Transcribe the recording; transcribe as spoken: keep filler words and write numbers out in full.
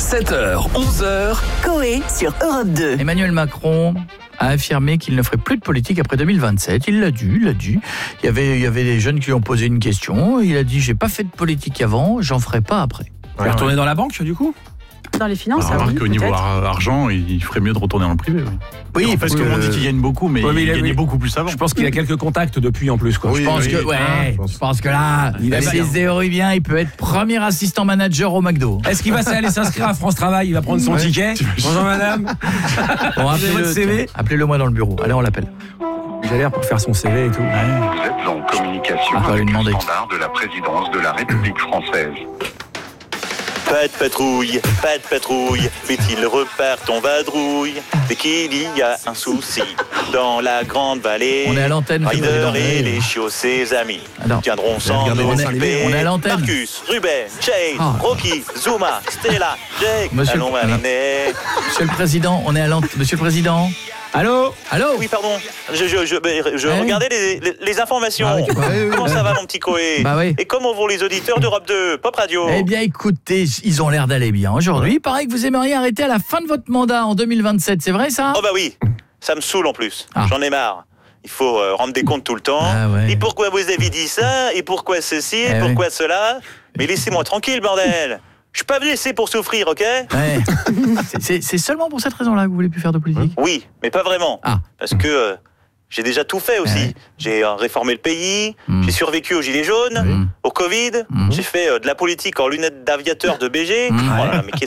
sept heures, onze heures. Coé sur Europe deux. Emmanuel Macron a affirmé qu'il ne ferait plus de politique après deux mille vingt-sept. Il l'a dit, il l'a dit. Il y avait, il y avait des jeunes qui lui ont posé une question. Il a dit, j'ai pas fait de politique avant, j'en ferai pas après. Il va retourner dans la banque, du coup ? Dans les finances, Alors, ah oui, remarque, au niveau peut-être. ar- argent, il ferait mieux de retourner dans le privé. Oui, Oui, parce que que- on dit qu'il gagne beaucoup, mais Ouais, mais il il a- gagnait oui. beaucoup plus avant. Je pense qu'il a quelques contacts depuis en plus, quoi. Je pense oui, que, ouais, hein, je je pense. que là, il a Eh ben, ses théories bien, il peut être premier assistant manager au McDo. Est-ce qu'il va aller s'inscrire à France Travail ? Il va prendre son Ouais. ticket ? Bonjour madame. Bon, Vous avez appelez-le, votre C V ? tiens, appelez-le moi dans le bureau. Allez, on l'appelle. Il a l'air pour faire son C V et tout. Vous êtes en communication Ah, on va lui avec le demander. standard de la présidence de la République française. Pas de patrouille, pas de patrouille, fait-il repart en vadrouille dès qu'il y a un souci dans la grande vallée. On est à l'antenne, monsieur le Ryder président. et les chiots, ses amis, Alors, tiendront ensemble regardez, on est- s'occuper. on est à l'antenne. Marcus, Ruben, Chase, Ah. Rocky, Zuma, Stella, Jake, Monsieur- allons Marinet. Monsieur le Président, on est à l'antenne. Monsieur le Président. Allô ? Allô. Oui, pardon, je, je, je, je Ouais. regardais les, les, les informations. Ah oui, tu vois. Comment ça va, mon petit Coé? Bah oui. Et comment vont les auditeurs d'Europe deux, Pop Radio? Eh bien, écoutez, ils ont l'air d'aller bien aujourd'hui. Il paraît que vous aimeriez arrêter à la fin de votre mandat en deux mille vingt-sept, c'est vrai ça ? Oh bah oui, ça me saoule en plus. Ah. J'en ai marre. Il faut euh, rendre des comptes tout le temps. Ah ouais. Et pourquoi vous avez dit ça? Et pourquoi ceci? Et Eh pourquoi cela? Mais laissez-moi tranquille, bordel. Je suis pas venu laisser pour souffrir, ok? Ouais. C'est- c'est, c'est seulement pour cette raison-là que vous voulez plus faire de politique ? Oui, mais pas vraiment. Ah. Parce que euh, j'ai déjà tout fait aussi. Ouais. J'ai euh, réformé le pays, Mm. j'ai survécu aux gilets jaunes, Mm. au Covid, Mm. j'ai fait euh, de la politique en lunettes d'aviateur de B G. Mm. Voilà, mais qu'est-ce